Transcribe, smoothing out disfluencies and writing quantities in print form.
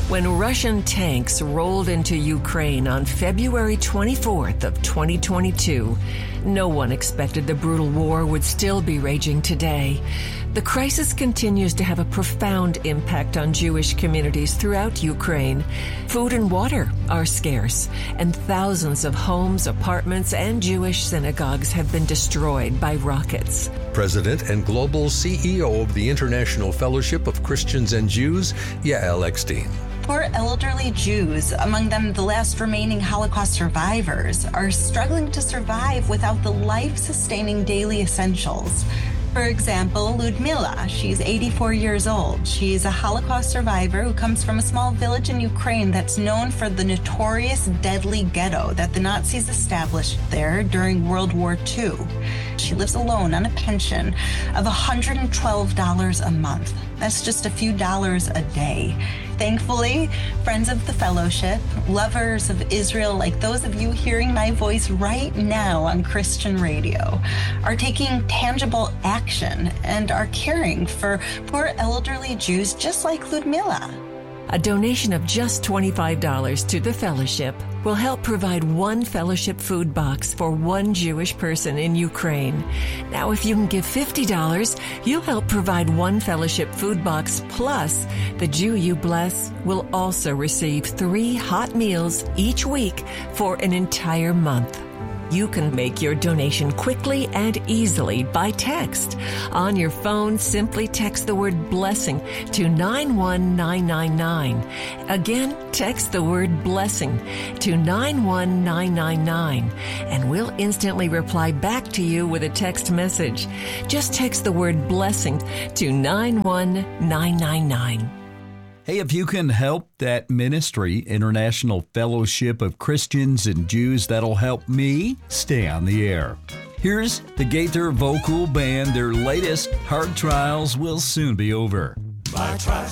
When Russian tanks rolled into Ukraine on February 24th of 2022, no one expected the brutal war would still be raging today. The crisis continues to have a profound impact on Jewish communities throughout Ukraine. Food and water are scarce, and thousands of homes, apartments, and Jewish synagogues have been destroyed by rockets. President and Global CEO of the International Fellowship of Christians and Jews, Yael Eckstein. Poor elderly Jews, among them the last remaining Holocaust survivors, are struggling to survive without the life-sustaining daily essentials. For example, Ludmila, she's 84 years old. She's a Holocaust survivor who comes from a small village in Ukraine that's known for the notorious deadly ghetto that the Nazis established there during World War II. She lives alone on a pension of $112 a month. That's just a few dollars a day. Thankfully, friends of the fellowship, lovers of Israel like those of you hearing my voice right now on Christian radio, are taking tangible action and are caring for poor elderly Jews just like Ludmila. A donation of just $25 to the fellowship will help provide one fellowship food box for one Jewish person in Ukraine. Now, if you can give $50, you'll help provide one fellowship food box, plus the Jew you bless will also receive 3 hot meals each week for an entire month. You can make your donation quickly and easily by text. On your phone, simply text the word blessing to 91999. Again, text the word blessing to 91999, and we'll instantly reply back to you with a text message. Just text the word blessing to 91999. Hey, if you can help that ministry, International Fellowship of Christians and Jews, that'll help me stay on the air. Here's the Gaither Vocal Band. Their latest, Hard Trials, will soon be over.